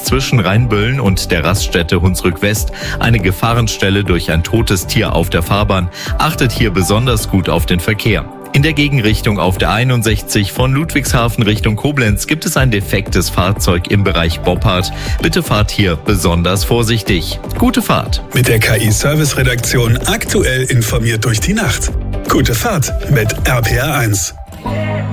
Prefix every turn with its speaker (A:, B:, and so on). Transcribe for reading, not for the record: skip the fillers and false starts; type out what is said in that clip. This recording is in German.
A: zwischen Rheinböllen und der Raststätte Hunsrück West eine Gefahrenstelle durch ein totes Tier auf der Fahrbahn. Achtet hier besonders gut auf den Verkehr. In der Gegenrichtung auf der 61 von Ludwigshafen Richtung Koblenz gibt es ein defektes Fahrzeug im Bereich Boppard. Bitte fahrt hier besonders vorsichtig. Gute Fahrt.
B: Mit der KI-Service-Redaktion aktuell informiert durch die Nacht. Gute Fahrt mit RPR1.